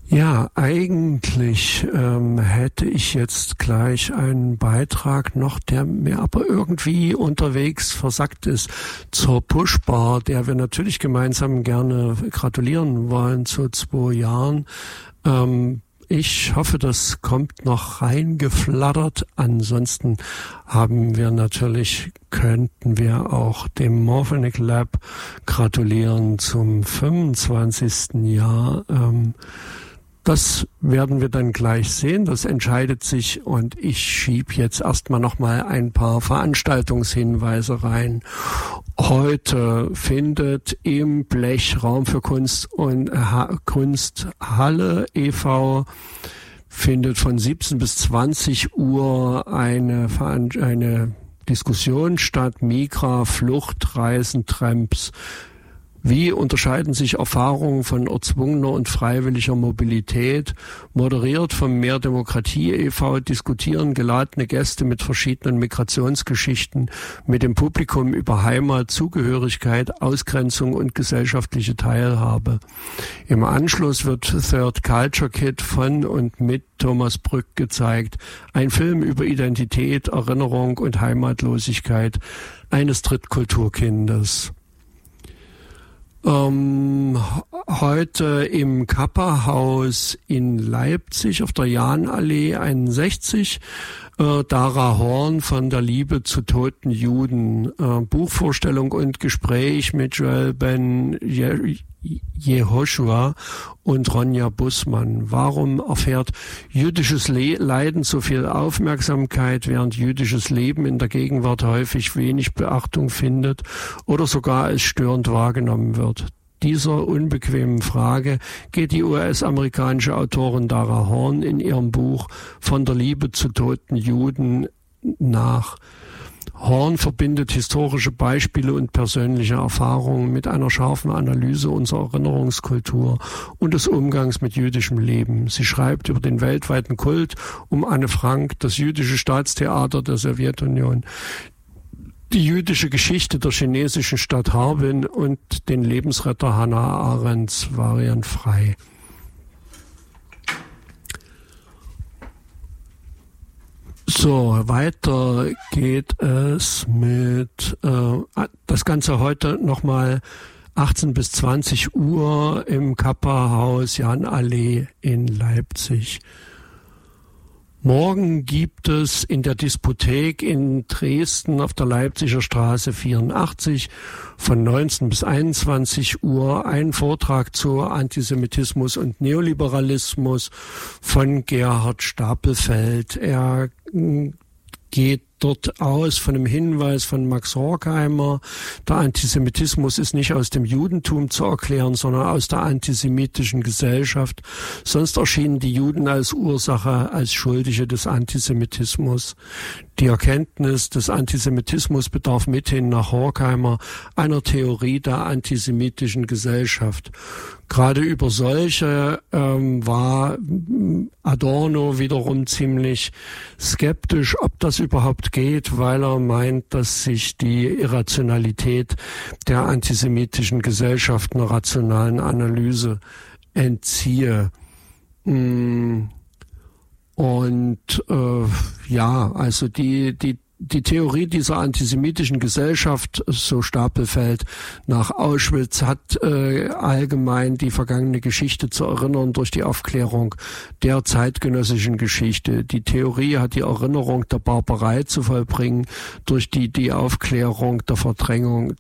Ja, eigentlich hätte ich jetzt gleich einen Beitrag noch, der mir aber irgendwie unterwegs versackt ist, zur Pushbar, der wir natürlich gemeinsam gerne gratulieren wollen zu 2 Jahren. Ich hoffe, das kommt noch reingeflattert. Ansonsten könnten wir auch dem Morphonic Lab gratulieren zum 25. Jahr. Das werden wir dann gleich sehen. Das entscheidet sich und ich schiebe jetzt erstmal nochmal ein paar Veranstaltungshinweise rein. Heute findet im Blech Raum für Kunst und Kunsthalle e.V. findet von 17 bis 20 Uhr eine Diskussion statt. Migra, Flucht, Reisen, Tramps. Wie unterscheiden sich Erfahrungen von erzwungener und freiwilliger Mobilität? Moderiert vom Mehr Demokratie e.V. diskutieren geladene Gäste mit verschiedenen Migrationsgeschichten mit dem Publikum über Heimat, Zugehörigkeit, Ausgrenzung und gesellschaftliche Teilhabe. Im Anschluss wird Third Culture Kit von und mit Thomas Brück gezeigt. Ein Film über Identität, Erinnerung und Heimatlosigkeit eines Drittkulturkindes. Heute im Kappa-Haus in Leipzig auf der Jahnallee 61, Dara Horn von der Liebe zu toten Juden, Buchvorstellung und Gespräch mit Joel Ben Jehoshua und Ronja Bussmann. Warum erfährt jüdisches Leiden so viel Aufmerksamkeit, während jüdisches Leben in der Gegenwart häufig wenig Beachtung findet oder sogar als störend wahrgenommen wird? Dieser unbequemen Frage geht die US-amerikanische Autorin Dara Horn in ihrem Buch Von der Liebe zu toten Juden nach. Horn verbindet historische Beispiele und persönliche Erfahrungen mit einer scharfen Analyse unserer Erinnerungskultur und des Umgangs mit jüdischem Leben. Sie schreibt über den weltweiten Kult um Anne Frank, das jüdische Staatstheater der Sowjetunion, die jüdische Geschichte der chinesischen Stadt Harbin und den Lebensretter Hannah Arendts variantfrei. So, weiter geht es mit das Ganze heute nochmal 18 bis 20 Uhr im Kappa-Haus Jahnallee in Leipzig. Morgen gibt es in der Diskothek in Dresden auf der Leipziger Straße 84 von 19 bis 21 Uhr einen Vortrag zu Antisemitismus und Neoliberalismus von Gerhard Stapelfeld. Er geht dort aus von einem Hinweis von Max Horkheimer. Der Antisemitismus ist nicht aus dem Judentum zu erklären, sondern aus der antisemitischen Gesellschaft. Sonst erschienen die Juden als Ursache, als Schuldige des Antisemitismus. Die Erkenntnis des Antisemitismus bedarf mithin nach Horkheimer einer Theorie der antisemitischen Gesellschaft. Gerade über solche war Adorno wiederum ziemlich skeptisch, ob das überhaupt geht, weil er meint, dass sich die Irrationalität der antisemitischen Gesellschaft einer rationalen Analyse entziehe. Und also die Theorie dieser antisemitischen Gesellschaft, so Stapelfeld, nach Auschwitz hat allgemein die vergangene Geschichte zu erinnern durch die Aufklärung der zeitgenössischen Geschichte. Die Theorie hat die Erinnerung der Barbarei zu vollbringen durch die Aufklärung der Verdrängung,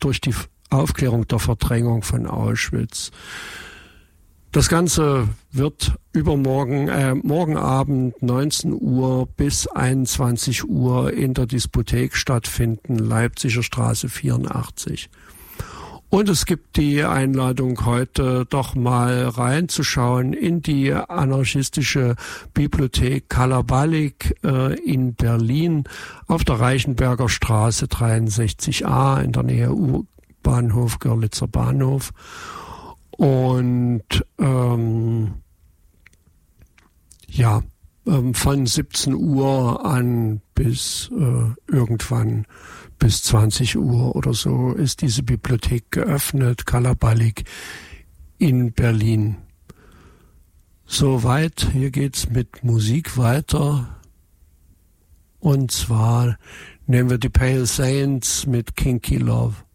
von Auschwitz. Das Ganze wird morgen Abend 19 Uhr bis 21 Uhr in der Diskothek stattfinden, Leipziger Straße 84. Und es gibt die Einladung, heute doch mal reinzuschauen in die anarchistische Bibliothek Kalabalik in Berlin auf der Reichenberger Straße 63a in der Nähe U-Bahnhof, Görlitzer Bahnhof. Und von 17 Uhr an bis irgendwann bis 20 Uhr oder so ist diese Bibliothek geöffnet, Kalabalik in Berlin. Soweit, hier geht's mit Musik weiter. Und zwar nehmen wir die Pale Saints mit Kinky Love.